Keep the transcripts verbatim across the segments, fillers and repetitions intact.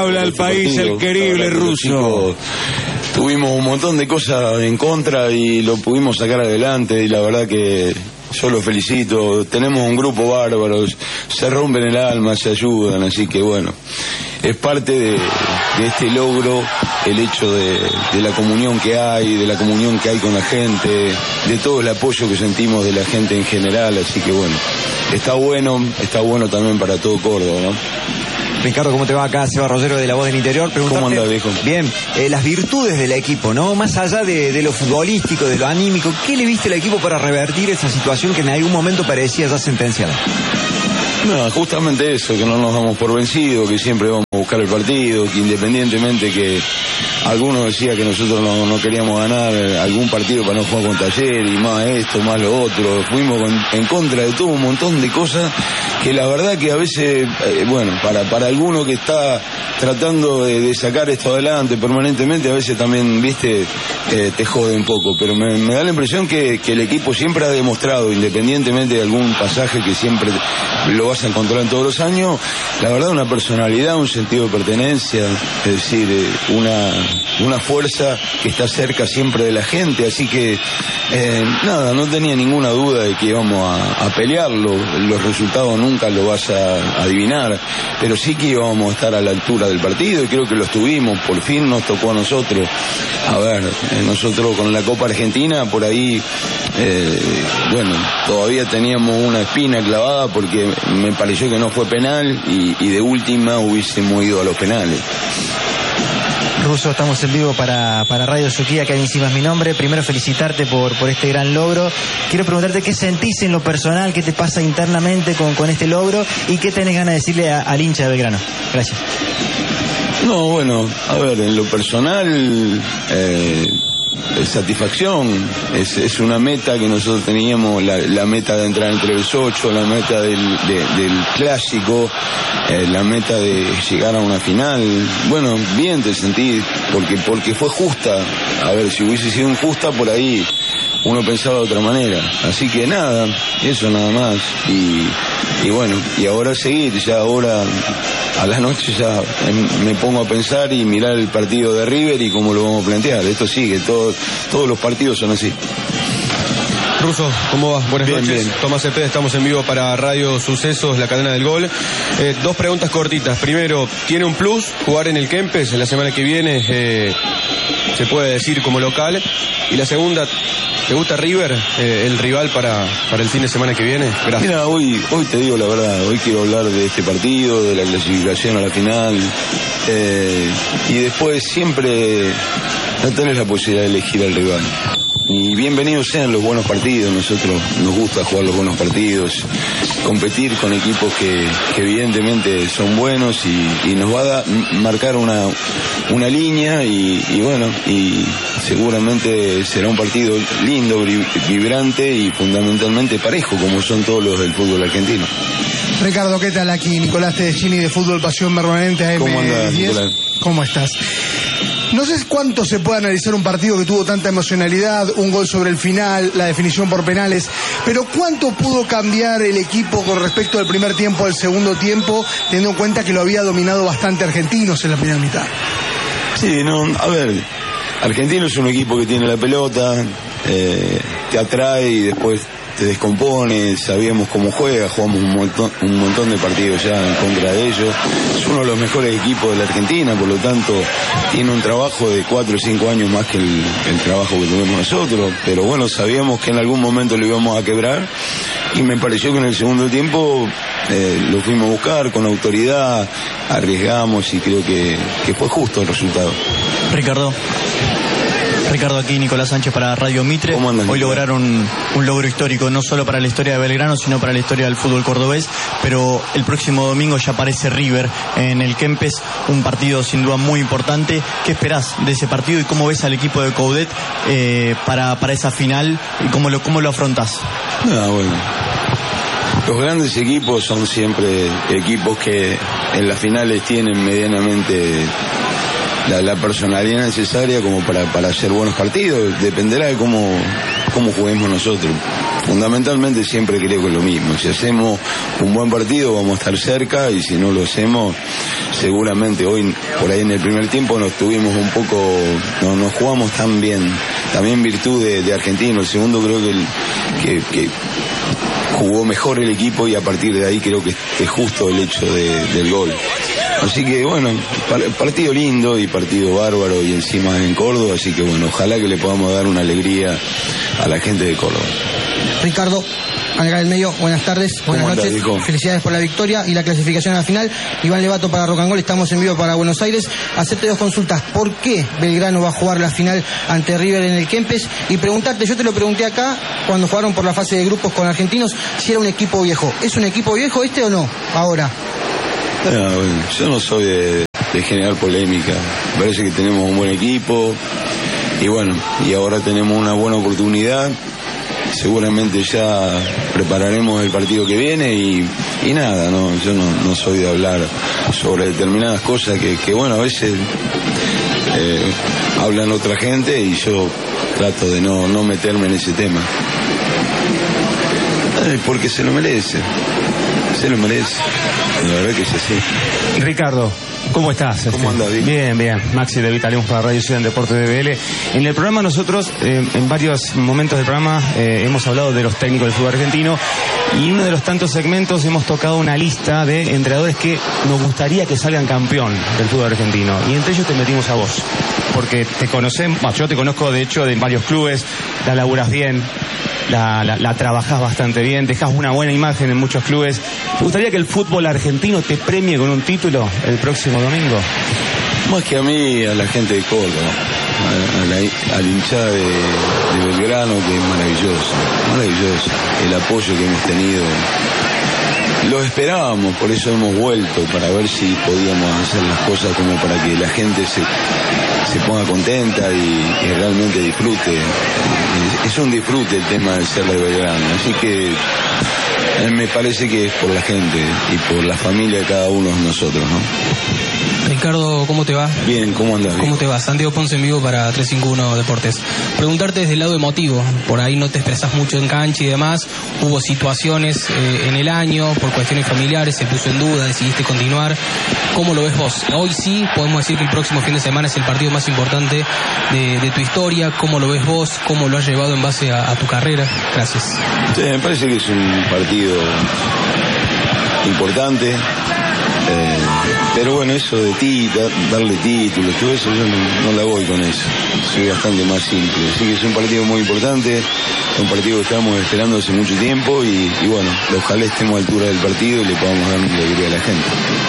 Habla al país el querible ruso. Tuvimos un montón de cosas en contra y lo pudimos sacar adelante y la verdad que yo los felicito. Tenemos un grupo bárbaro, se rompen el alma, se ayudan, así que bueno, es parte de, de este logro el hecho de, de la comunión que hay, de la comunión que hay con la gente, de todo el apoyo que sentimos de la gente en general, así que bueno, está bueno, está bueno también para todo Córdoba, ¿no? Ricardo, ¿cómo te va? Acá Seba Rollero de La Voz del Interior. ¿Cómo anda, viejo? Bien, eh, las virtudes del equipo, ¿no? Más allá de, de lo futbolístico, de lo anímico, ¿qué le viste al equipo para revertir esa situación que en algún momento parecía ya sentenciada? No, justamente eso, que no nos damos por vencidos, que siempre vamos a buscar el partido, que independientemente que algunos decían que nosotros no, no queríamos ganar algún partido para no jugar con Taller y más esto, más lo otro, fuimos con, en contra de todo un montón de cosas que la verdad que a veces, eh, bueno, para, para alguno que está tratando de, de sacar esto adelante permanentemente, a veces también, viste, eh, te jode un poco, pero me, me da la impresión que, que el equipo siempre ha demostrado, independientemente de algún pasaje que siempre lo vas a encontrar en todos los años, la verdad una personalidad, un sentido de pertenencia, es decir, eh, una, una fuerza que está cerca siempre de la gente, así que eh, nada, no tenía ninguna duda de que íbamos a, a pelearlo, los resultados nunca lo vas a adivinar, pero sí que íbamos a estar a la altura del partido y creo que lo estuvimos, por fin nos tocó a nosotros. A ver, eh, nosotros con la Copa Argentina por ahí, eh, bueno, todavía teníamos una espina clavada porque me pareció que no fue penal y, y de última hubiésemos ido a los penales. Ruso, estamos en vivo para, para Radio Suquía, que encima es mi nombre. Primero felicitarte por, por este gran logro. Quiero preguntarte qué sentís en lo personal, qué te pasa internamente con, con este logro y qué tenés ganas de decirle a, al hincha de Belgrano. Gracias. No, bueno, a ver, en lo personal, eh, satisfacción, es, es una meta que nosotros teníamos, la, la meta de entrar entre los ocho, la meta del, de, del clásico, eh, la meta de llegar a una final. Bueno, bien te sentí, porque, porque fue justa. A ver, si hubiese sido injusta, por ahí uno pensaba de otra manera. Así que nada, eso nada más. Y, y bueno, y ahora seguir, ya ahora a la noche ya me pongo a pensar y mirar el partido de River y cómo lo vamos a plantear. Esto sigue, todo, todos los partidos son así. Ruso, ¿cómo vas? Buenas bien, noches. Bien. Tomás Cepeda, estamos en vivo para Radio Sucesos, la cadena del gol. Eh, dos preguntas cortitas. Primero, ¿tiene un plus jugar en el Kempes la semana que viene? Eh, se puede decir como local. Y la segunda, ¿te gusta River, eh, el rival para, para el fin de semana que viene? Gracias. Mira, hoy, hoy te digo la verdad, hoy quiero hablar de este partido, de la clasificación a la final. Eh, y después siempre no tenés la posibilidad de elegir al rival. Y bienvenidos sean los buenos partidos, nosotros nos gusta jugar los buenos partidos, competir con equipos que, que evidentemente son buenos y, y nos va a da, marcar una, una línea y, y bueno, y seguramente será un partido lindo, vibrante y fundamentalmente parejo, como son todos los del fútbol argentino. Ricardo, ¿qué tal? Aquí Nicolás Tedeschini de Fútbol Pasión Permanente A M diez. ¿Cómo andás, Nicolás? ¿Cómo estás? No sé cuánto se puede analizar un partido que tuvo tanta emocionalidad, un gol sobre el final, la definición por penales, pero ¿cuánto pudo cambiar el equipo con respecto del primer tiempo al segundo tiempo, teniendo en cuenta que lo había dominado bastante Argentinos en la primera mitad? Sí, no, a ver, Argentinos es un equipo que tiene la pelota, eh, te atrae y después te descompone, sabíamos cómo juega, jugamos un montón, un montón de partidos ya en contra de ellos. Es uno de los mejores equipos de la Argentina, por lo tanto tiene un trabajo de cuatro o cinco años más que el, el trabajo que tuvimos nosotros, pero bueno, sabíamos que en algún momento lo íbamos a quebrar y me pareció que en el segundo tiempo eh, lo fuimos a buscar con autoridad, arriesgamos y creo que, que fue justo el resultado. Ricardo. Ricardo, aquí Nicolás Sánchez para Radio Mitre. ¿Cómo andan, Hoy Nicolás? lograron un logro histórico, no solo para la historia de Belgrano, sino para la historia del fútbol cordobés, pero el próximo domingo ya aparece River en el Kempes, un partido sin duda muy importante. ¿Qué esperás de ese partido y cómo ves al equipo de Coudet eh, para, para esa final y cómo lo, cómo lo afrontás? Ah, bueno. Los grandes equipos son siempre equipos que en las finales tienen medianamente La, la personalidad necesaria como para, para hacer buenos partidos. Dependerá de cómo, cómo juguemos nosotros. fundamentalmente siempre creo que es lo mismo. Si hacemos un buen partido vamos a estar cerca, y si no lo hacemos, seguramente hoy por ahí en el primer tiempo nos tuvimos un poco, no nos jugamos tan bien, también en virtud de, de Argentino. El segundo creo que, el, que, que jugó mejor el equipo, y a partir de ahí creo que es justo el hecho de, del gol. Así que bueno, partido lindo y partido bárbaro, y encima en Córdoba, así que bueno, ojalá que le podamos dar una alegría a la gente de Córdoba. Ricardo, acá del medio, buenas tardes, buenas noches, andás, felicidades por la victoria y la clasificación a la final. Iván Levato para Rock and Roll, estamos en vivo para Buenos Aires. Hacerte dos consultas: ¿por qué Belgrano va a jugar la final ante River en el Kempes? Y preguntarte, yo te lo pregunté acá cuando jugaron por la fase de grupos con Argentinos, si era un equipo viejo. ¿Es un equipo viejo este o no, ahora? No, bueno, yo no soy de, de generar polémica. Me parece que tenemos un buen equipo, y bueno, y ahora tenemos una buena oportunidad. Seguramente ya prepararemos el partido que viene, y, y nada, no, yo no, no soy de hablar sobre determinadas cosas que, que bueno, a veces eh, hablan otra gente, y yo trato de no, no meterme en ese tema. Eh, porque se lo merece, se lo merece, la verdad que es así. Ricardo, ¿cómo estás? ¿Cómo andas, Vic? Bien, bien. Maxi de Vitalemos para Radio Ciudad en Deportes de B L. En el programa nosotros, eh, en varios momentos del programa, eh, hemos hablado de los técnicos del fútbol argentino, y en uno de los tantos segmentos hemos tocado una lista de entrenadores que nos gustaría que salgan campeón del fútbol argentino, y entre ellos te metimos a vos, porque te conocemos, bueno, yo te conozco de hecho de varios clubes, la laburas bien, la, la, la trabajás bastante bien, dejás una buena imagen en muchos clubes. ¿Te gustaría que el fútbol argentino te premie con un título el próximo domingo? Más que a mí, a la gente de Córdoba, a, a la, al hinchada de, de Belgrano, que es maravilloso, maravilloso, el apoyo que hemos tenido. Lo esperábamos, por eso hemos vuelto, para ver si podíamos hacer las cosas como para que la gente se, se ponga contenta y, y realmente disfrute. Es un disfrute el tema de ser de Belgrano, así que eh, me parece que es por la gente y por la familia de cada uno de nosotros, ¿no? Ricardo, ¿cómo te va? Bien, ¿cómo andas? ¿Cómo te va? Santiago Ponce en vivo para trescientos cincuenta y uno Deportes. Preguntarte desde el lado emotivo, por ahí no te expresás mucho en cancha y demás, hubo situaciones eh, en el año, por cuestiones familiares, se puso en duda, decidiste continuar. ¿Cómo lo ves vos? Hoy sí, podemos decir que el próximo fin de semana es el partido más importante de, de tu historia. ¿Cómo lo ves vos? ¿Cómo lo has llevado en base a, a tu carrera? Gracias. Sí, me parece que es un partido importante. Eh, pero bueno, eso de ti, da, darle títulos, todo eso, yo no, no la voy con eso. Soy bastante más simple. Así que es un partido muy importante, es un partido que estamos esperando hace mucho tiempo, y, y bueno, ojalá estemos a altura del partido y le podamos dar una alegría a la gente.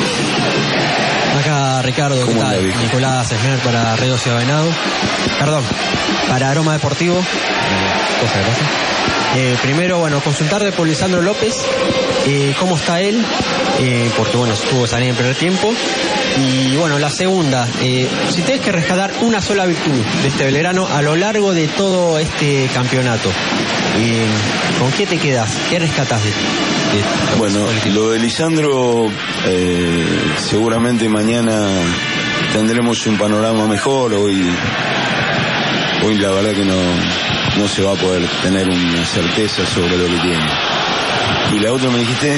Acá Ricardo, ¿qué tal? Nicolás Esmer para Radio Ciudad Venado. Perdón, para Aroma Deportivo. Eh, cosa de cosa. Eh, primero, bueno, consultarle por Lisandro López, eh, cómo está él, eh, porque bueno, estuvo saliendo en el primer tiempo. Y bueno, la segunda, eh, si tenés que rescatar una sola virtud de este Belgrano a lo largo de todo este campeonato, eh, ¿con qué te quedás? ¿Qué rescatás de, de Bueno, lo de Lisandro, eh, seguramente mañana tendremos un panorama mejor. Hoy, hoy la verdad que no... no se va a poder tener una certeza sobre lo que tiene. ¿Y la otra me dijiste?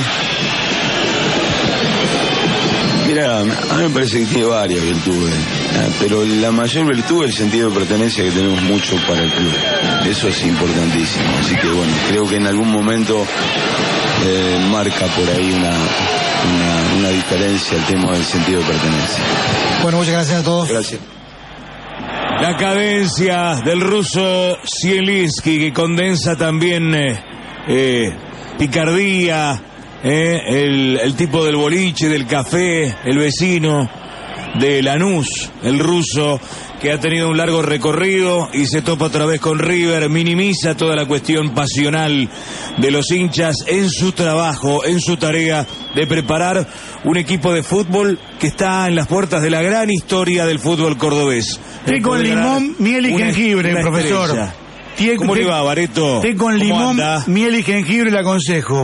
Mira, a mí me parece que tiene varias virtudes, pero la mayor virtud es el sentido de pertenencia que tenemos mucho para el club. Eso es importantísimo. Así que bueno, creo que en algún momento eh, marca por ahí una, una, una diferencia el tema del sentido de pertenencia. Bueno, muchas gracias a todos. Gracias. La cadencia del ruso Zielinski, que condensa también eh, eh, picardía, eh, el, el tipo del boliche, del café, el vecino de Lanús, el ruso, que ha tenido un largo recorrido y se topa otra vez con River, minimiza toda la cuestión pasional de los hinchas en su trabajo, en su tarea de preparar un equipo de fútbol que está en las puertas de la gran historia del fútbol cordobés. Té con limón, miel y jengibre, profesor. ¿Cómo le va, Bareto? Té con limón, miel y jengibre, le aconsejo.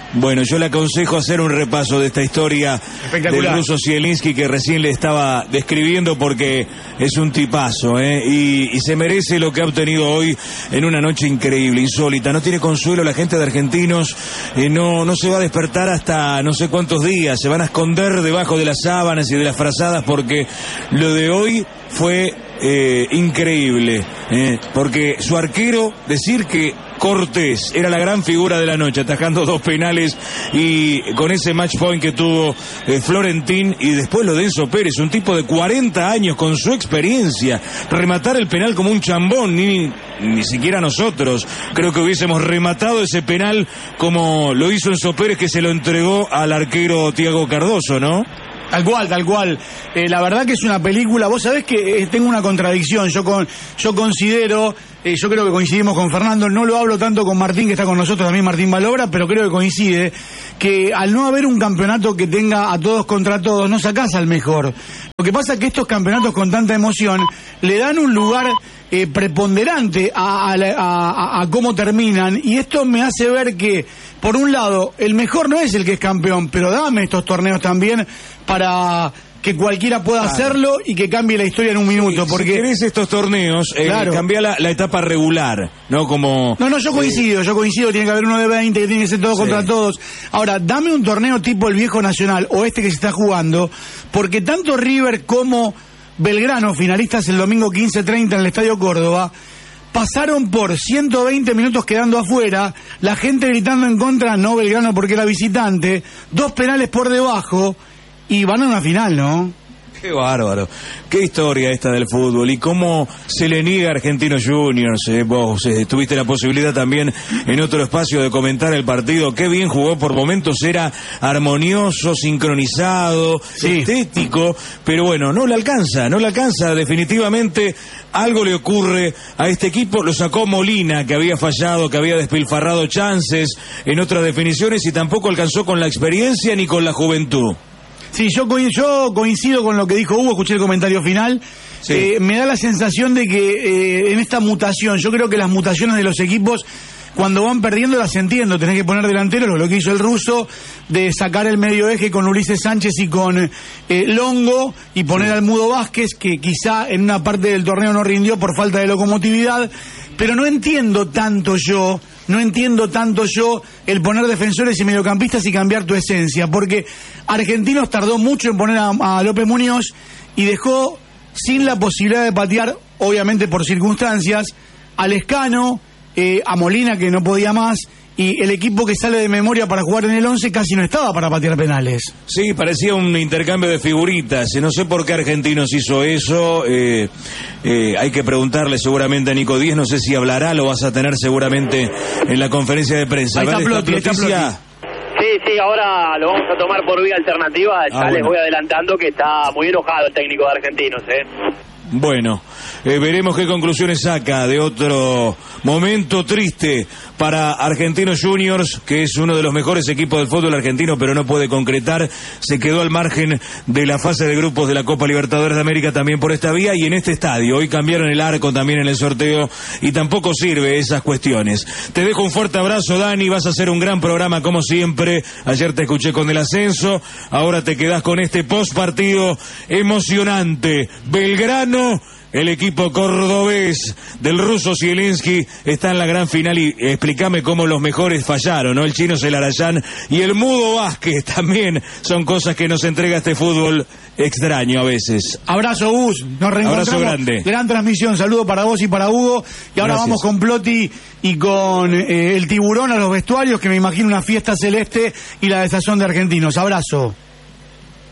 Bueno, yo le aconsejo hacer un repaso de esta historia del ruso Zielinski que recién le estaba describiendo, porque es un tipazo, ¿eh? Y, y se merece lo que ha obtenido hoy en una noche increíble, insólita. No tiene consuelo la gente de Argentinos, eh, no, no se va a despertar hasta no sé cuántos días, se van a esconder debajo de las sábanas y de las frazadas, porque lo de hoy fue eh, increíble, eh, porque su arquero, decir que Cortés era la gran figura de la noche, atajando dos penales y con ese match point que tuvo eh, Florentín, y después lo de Enzo Pérez, un tipo de cuarenta años con su experiencia, rematar el penal como un chambón, ni, ni siquiera nosotros creo que hubiésemos rematado ese penal como lo hizo Enzo Pérez, que se lo entregó al arquero Thiago Cardoso, ¿no? Tal cual, tal cual. Eh, la verdad que es una película. Vos sabés que eh, tengo una contradicción. Yo con, yo considero, eh, yo creo que coincidimos con Fernando. No lo hablo tanto con Martín, que está con nosotros también, Martín Valobra, pero creo que coincide que al no haber un campeonato que tenga a todos contra todos, no sacás al mejor. Lo que pasa es que estos campeonatos con tanta emoción le dan un lugar eh, preponderante a, a, a, a cómo terminan, y esto me hace ver que, por un lado, el mejor no es el que es campeón, pero dame estos torneos también para que cualquiera pueda claro. hacerlo y que cambie la historia en un minuto. Sí, porque si querés estos torneos, eh, claro. cambia la, la etapa regular, ¿no? Como No, no, yo coincido, eh... yo coincido, tiene que haber uno de veinte, que tiene que ser todo sí. contra todos. Ahora, dame un torneo tipo el Viejo Nacional o este que se está jugando, porque tanto River como Belgrano, finalistas el domingo quince treinta en el Estadio Córdoba, pasaron por ciento veinte minutos quedando afuera, la gente gritando en contra, no Belgrano porque era visitante, dos penales por debajo, y van a una final, ¿no? Qué bárbaro, qué historia esta del fútbol, y cómo se le niega a Argentinos Juniors. Eh, vos eh, tuviste la posibilidad también en otro espacio de comentar el partido. Qué bien jugó, por momentos era armonioso, sincronizado, sí. estético, pero bueno, no le alcanza, no le alcanza. Definitivamente algo le ocurre a este equipo. Lo sacó Molina, que había fallado, que había despilfarrado chances en otras definiciones, y tampoco alcanzó con la experiencia ni con la juventud. Sí, yo, co- yo coincido con lo que dijo Hugo, escuché el comentario final. Sí. Eh, me da la sensación de que eh, en esta mutación, yo creo que las mutaciones de los equipos, cuando van perdiendo, las entiendo. Tenés que poner delanteros, lo que hizo el ruso, de sacar el medio eje con Ulises Sánchez y con eh, Longo, y poner sí. al Mudo Vázquez, que quizá en una parte del torneo no rindió por falta de locomotividad. Pero no entiendo tanto yo, no entiendo tanto yo el poner defensores y mediocampistas y cambiar tu esencia, porque Argentinos tardó mucho en poner a, a López Muñoz y dejó sin la posibilidad de patear, obviamente por circunstancias, a Lescano, eh, a Molina, que no podía más, y el equipo que sale de memoria para jugar en el once casi no estaba para patear penales. Sí, parecía un intercambio de figuritas. No sé por qué Argentinos hizo eso. Eh, eh, hay que preguntarle seguramente a Nico Díez. No sé si hablará, lo vas a tener seguramente en la conferencia de prensa. Ahí está Plotti, está Plotti. Sí, sí, ahora lo vamos a tomar por vía alternativa. Ya ah, les bueno. voy adelantando que está muy enojado el técnico de Argentinos, ¿eh? Bueno, eh, veremos qué conclusiones saca de otro momento triste para Argentinos Juniors, que es uno de los mejores equipos del fútbol argentino, pero no puede concretar. Se quedó al margen de la fase de grupos de la Copa Libertadores de América también por esta vía y en este estadio. Hoy cambiaron el arco también en el sorteo y tampoco sirve esas cuestiones. Te dejo un fuerte abrazo, Dani. Vas a hacer un gran programa como siempre. Ayer te escuché con el ascenso, ahora te quedás con este post partido emocionante. Belgrano, el equipo cordobés del ruso Zielinski, está en la gran final, y explícame cómo los mejores fallaron, ¿no? El chino Celarayán y el Mudo Vázquez también son cosas que nos entrega este fútbol extraño a veces. Abrazo, Gus, nos reencontramos. Abrazo grande. Gran transmisión, saludo para vos y para Hugo. Y ahora Gracias. Vamos con Plotti y con eh, el tiburón a los vestuarios, que me imagino una fiesta celeste y la desazón de Argentinos. Abrazo.